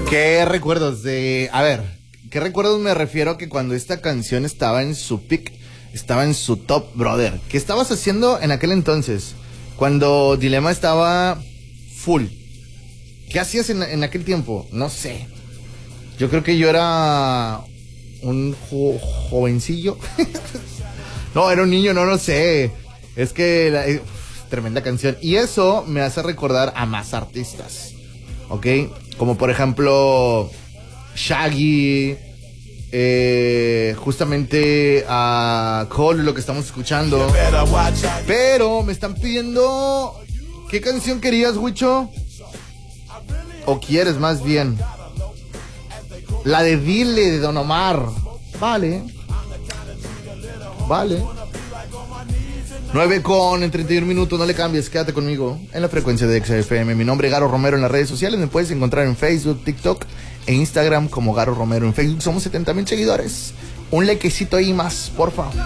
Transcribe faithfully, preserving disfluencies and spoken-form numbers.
¿Qué recuerdos de... A ver, ¿qué recuerdos me refiero que cuando esta canción estaba en su peak, estaba en su top, brother? ¿Qué estabas haciendo en aquel entonces? Cuando Dilema estaba full. ¿Qué hacías en, en aquel tiempo? No sé. Yo creo que yo era un jo- jovencillo. No, era un niño, no lo sé. Es que... La, eh, tremenda canción. Y eso me hace recordar a más artistas. ¿Ok? Como por ejemplo Shaggy, eh, justamente a Cole, lo que estamos escuchando. Pero me están pidiendo... ¿Qué canción querías, Huicho? ¿O quieres más bien? La de Dile, de Don Omar. Vale. Vale. nueve con treinta y un minutos, no le cambies, quédate conmigo en la frecuencia de X F M. Mi nombre es Garo Romero en las redes sociales, me puedes encontrar en Facebook, TikTok e Instagram como Garo Romero. En Facebook somos setenta mil seguidores. Un likecito ahí más, porfa.